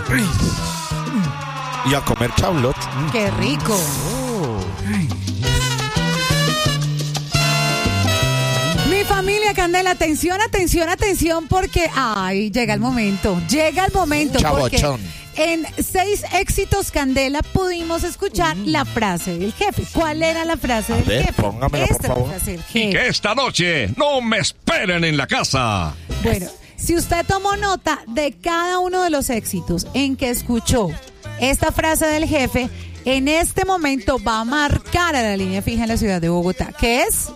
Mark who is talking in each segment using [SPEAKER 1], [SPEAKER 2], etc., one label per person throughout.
[SPEAKER 1] Y a comer chablot.
[SPEAKER 2] ¡Qué rico! Mi familia Candela, atención, atención, atención, porque llega el momento, porque
[SPEAKER 1] Chabochón.
[SPEAKER 2] en 6 éxitos Candela pudimos escuchar la frase del jefe. ¿Cuál era la frase del jefe?
[SPEAKER 1] Póngamela, por
[SPEAKER 2] Esta es la
[SPEAKER 1] favor.
[SPEAKER 2] frase del
[SPEAKER 3] Y
[SPEAKER 2] jefe.
[SPEAKER 3] que esta noche no me esperen en la casa.
[SPEAKER 2] Bueno, si usted tomó nota de cada uno de los éxitos en que escuchó esta frase del jefe, en este momento va a marcar a la línea fija en la ciudad de Bogotá, que es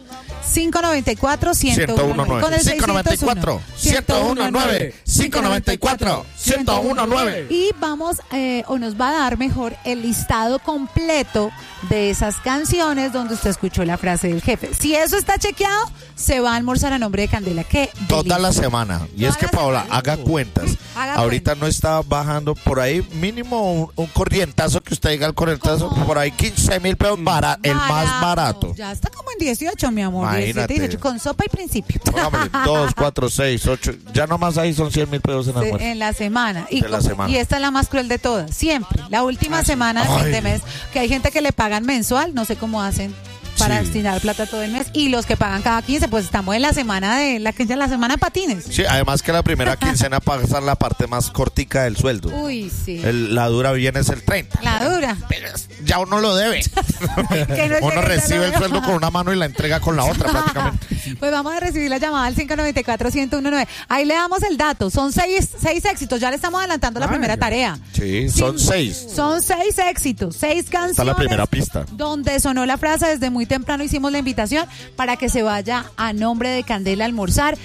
[SPEAKER 2] 594-101-9. Con el
[SPEAKER 1] 594 101-9 594 101-9.
[SPEAKER 2] Y vamos, o nos va a dar mejor el listado completo de esas canciones donde usted escuchó la frase del jefe. Si eso está chequeado, se va a almorzar a nombre de Candela. ¡Qué
[SPEAKER 1] Toda
[SPEAKER 2] delicia!
[SPEAKER 1] la semana. Y
[SPEAKER 2] Toda
[SPEAKER 1] es que,
[SPEAKER 2] la
[SPEAKER 1] Paola,
[SPEAKER 2] semana.
[SPEAKER 1] haga cuentas.
[SPEAKER 2] Haga
[SPEAKER 1] Ahorita no está bajando por ahí, mínimo un corrientazo, que usted diga el corrientazo,
[SPEAKER 2] ¿Cómo?
[SPEAKER 1] por ahí 15,000 pesos, el más barato.
[SPEAKER 2] Ya está como en 18, mi amor.
[SPEAKER 1] Imagínate.
[SPEAKER 2] 17, 18, con sopa y principio.
[SPEAKER 1] Póngame 2, 4, 6, 8. Ya nomás ahí son 100,000 pesos en almuerzo.
[SPEAKER 2] En la semana.
[SPEAKER 1] De la semana.
[SPEAKER 2] Y esta es la más cruel de todas. Siempre. La última semana de fin de mes. Que hay gente que le pagan mensual. No sé cómo hacen para
[SPEAKER 1] Sí.
[SPEAKER 2] destinar plata todo el mes. Y los que pagan cada 15, pues estamos en la semana de la semana de patines.
[SPEAKER 1] Sí, además que la primera quincena pasa la parte más cortica del sueldo.
[SPEAKER 2] Uy, sí.
[SPEAKER 1] La dura bien es el 30.
[SPEAKER 2] La dura.
[SPEAKER 1] Pero ya uno lo debe.
[SPEAKER 2] Que no
[SPEAKER 1] Uno
[SPEAKER 2] llegue
[SPEAKER 1] recibe el
[SPEAKER 2] tarde.
[SPEAKER 1] sueldo con una mano y la entrega con la otra prácticamente.
[SPEAKER 2] Pues vamos a recibir la llamada al 594-101-9. Ahí le damos el dato. Son 6 éxitos. Ya le estamos adelantando la primera tarea.
[SPEAKER 1] Sí, son 6.
[SPEAKER 2] Son 6 éxitos, 6 canciones.
[SPEAKER 1] Está la primera pista.
[SPEAKER 2] Donde sonó la frase desde muy temprano. Hicimos la invitación para que se vaya a nombre de Candela a almorzar.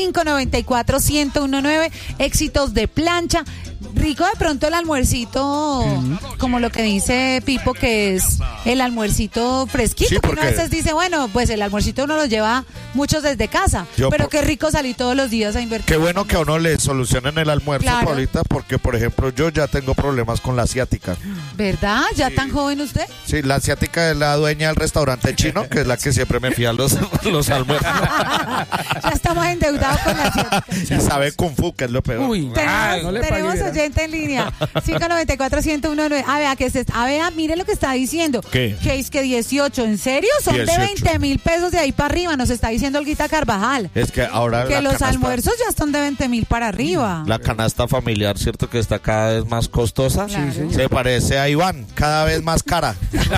[SPEAKER 2] 594-101-9. Éxitos de plancha. Rico de pronto el almuercito, como lo que dice Pipo, que es el almuercito fresquito.
[SPEAKER 1] Sí,
[SPEAKER 2] que uno a
[SPEAKER 1] porque-
[SPEAKER 2] veces dice, bueno, pues el almuercito uno lo lleva muchos desde casa. Pero qué rico salir todos los días a invertir.
[SPEAKER 1] Qué bueno que a uno le solucionen el almuerzo,
[SPEAKER 2] Claro.
[SPEAKER 1] Paulita, porque, por ejemplo, yo ya tengo problemas con la asiática.
[SPEAKER 2] ¿Verdad? ¿Ya tan joven usted?
[SPEAKER 1] Sí, la asiática es la dueña del restaurante chino, que es la que siempre me fía los almuerzos.
[SPEAKER 2] Ya estamos endeudados con la asiática.
[SPEAKER 1] Y sabe Kung Fu, que es lo peor.
[SPEAKER 2] Tenemos oyente en línea. 594-101-9. Vea, mire lo que está diciendo.
[SPEAKER 1] ¿Qué?
[SPEAKER 2] Que es que 18. ¿En serio? Son
[SPEAKER 1] 18.
[SPEAKER 2] de 20,000 pesos de ahí para arriba. Nos está diciendo Olguita Carvajal.
[SPEAKER 1] Es que ahora
[SPEAKER 2] Que
[SPEAKER 1] la
[SPEAKER 2] los
[SPEAKER 1] canasta-
[SPEAKER 2] almuerzos ya están de 20,000 para arriba.
[SPEAKER 1] La canasta familiar, ¿cierto? Que está cada vez más costosa.
[SPEAKER 2] Claro. Sí,
[SPEAKER 1] Se parece a Iván, cada vez más cara.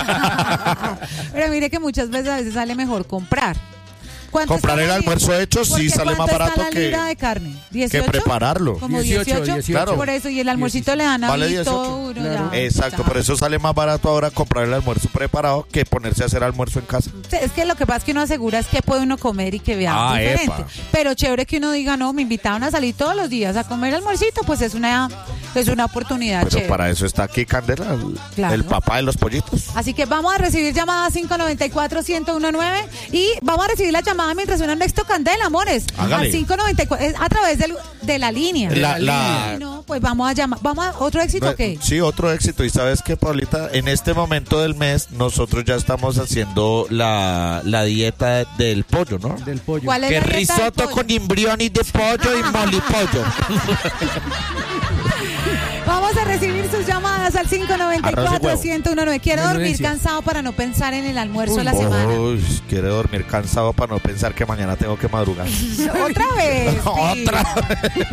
[SPEAKER 2] Pero mire que muchas veces a veces sale mejor comprar. ¿Cuánto
[SPEAKER 1] Comprar
[SPEAKER 2] está
[SPEAKER 1] el
[SPEAKER 2] la
[SPEAKER 1] almuerzo
[SPEAKER 2] libra?
[SPEAKER 1] hecho sí
[SPEAKER 2] Porque
[SPEAKER 1] sale más
[SPEAKER 2] ¿cuánto está
[SPEAKER 1] barato
[SPEAKER 2] la
[SPEAKER 1] que-
[SPEAKER 2] libra de carne? ¿18?
[SPEAKER 1] prepararlo.
[SPEAKER 2] Como
[SPEAKER 4] 18.
[SPEAKER 1] Claro.
[SPEAKER 2] Por eso, y el almuercito le dan a
[SPEAKER 1] Vale
[SPEAKER 2] todo
[SPEAKER 1] 18.
[SPEAKER 2] uno
[SPEAKER 4] Claro.
[SPEAKER 2] ya.
[SPEAKER 1] Exacto,
[SPEAKER 2] Ya.
[SPEAKER 1] por eso sale más barato ahora comprar el almuerzo preparado que ponerse a hacer almuerzo en casa.
[SPEAKER 2] Sí, es que lo que pasa es que uno asegura es que puede uno comer y que vea
[SPEAKER 1] Ah,
[SPEAKER 2] diferente.
[SPEAKER 1] epa.
[SPEAKER 2] Pero chévere que uno diga, no, me invitaron a salir todos los días a comer almuercito, pues es una oportunidad
[SPEAKER 1] Pero
[SPEAKER 2] chévere.
[SPEAKER 1] para eso está aquí Candela,
[SPEAKER 2] Claro.
[SPEAKER 1] el papá de los pollitos.
[SPEAKER 2] Así que vamos a recibir llamada 594-101-9 y vamos a recibir la llamada mientras suena Nexto Candela, amores.
[SPEAKER 1] Hágale.
[SPEAKER 2] Al 594, es a través de la línea. No, pues vamos a llamar. ¿Vamos a otro éxito o qué?
[SPEAKER 1] Sí, otro éxito. Y sabes que, Paulita, en este momento del mes nosotros ya estamos haciendo la dieta del pollo, ¿no?
[SPEAKER 4] Del pollo.
[SPEAKER 2] ¿Cuál es
[SPEAKER 1] Que
[SPEAKER 2] la dieta del
[SPEAKER 1] risotto
[SPEAKER 2] pollo?
[SPEAKER 1] con imbriones de pollo y molipollo.
[SPEAKER 2] Vamos a recibir sus llamadas al 594-101-9. Quiero dormir
[SPEAKER 4] Menudencia.
[SPEAKER 2] cansado para no pensar en el almuerzo de la semana.
[SPEAKER 1] Uy, quiere dormir cansado para no pensar que mañana tengo que madrugar.
[SPEAKER 2] Otra vez.
[SPEAKER 1] Otra.